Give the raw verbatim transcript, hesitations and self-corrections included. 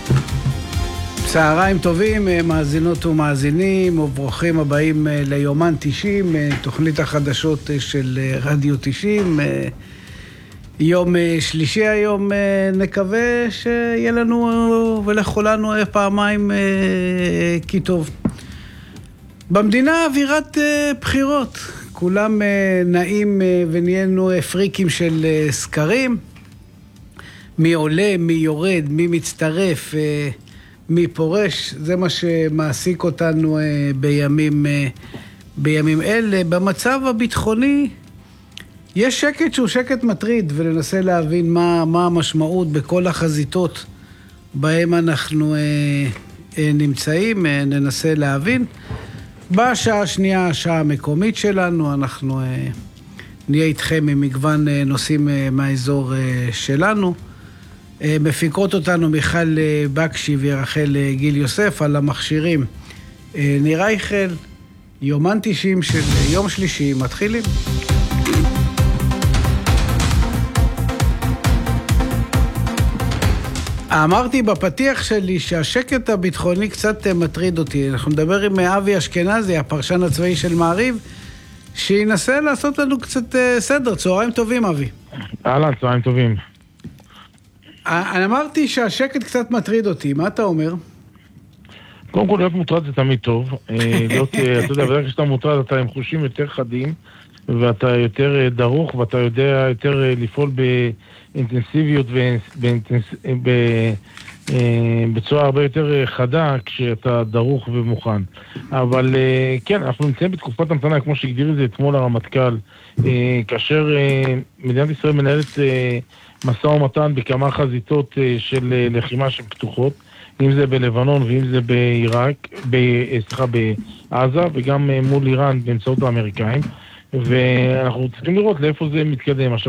צהריים טובים, מאזינות ומאזינים, וברוכים הבאים ליומן תשעים, תוכנית החדשות של רדיו תשעים. יום שלישי היום, נקווה שיהיה לנו ולכולנו פעמיים כי טוב. במדינה אווירת בחירות, כולם נעים ונהיינו פריקים של סקרים, מי עולה, מי יורד, מי מצטרף, מי פורש. זה מה שמעסיק אותנו בימים, בימים אלה. במצב הביטחוני יש שקט שהוא שקט מטריד, וננסה להבין מה, מה המשמעות בכל החזיתות בהם אנחנו אה, אה, נמצאים, אה, ננסה להבין. בשעה השנייה, השעה המקומית שלנו, אנחנו אה, נהיה איתכם עם מגוון אה, נושאים אה, מהאזור אה, שלנו. אה, מפיקות אותנו מיכל אה, בקשי ורחל אה, גיל יוסף, על המכשירים אה, ניר רייכל. יומן תשעים של אה, יום שלישי, מתחילים. אמרתי בפתיח שלי שהשקט הביטחוני קצת מטריד אותי. אנחנו נדבר עם אבי אשכנזי, הפרשן הצבאי של מעריב, שינסה לעשות לנו קצת סדר. צהריים טובים, אבי. אהלן, צהריים טובים. אני אמרתי שהשקט קצת מטריד אותי, מה אתה אומר? קודם כל, להיות מוטרד זה תמיד טוב. להיות, אתה יודע, בדרך כשאתה מוטרד, אתה עם חושים יותר חדים, ואתה יותר דרוך, ואתה יודע יותר לפעול באינטנסיביות ובצורה הרבה יותר חדה כשאתה דרוך ומוכן. אבל כן, אנחנו נמצאים בתקופת המתנה, כמו שהגדיר את זה אתמול הרמטכ"ל, כאשר מדינת ישראל מנהלת משא ומתן בכמה חזיתות של לחימה שהן פתוחות, אם זה בלבנון ואם זה בעיראק, סליחה, בעזה, וגם מול איראן באמצעות האמריקאים. ואנחנו צריכים לראות לאיפה זה מתקדם. עכשיו,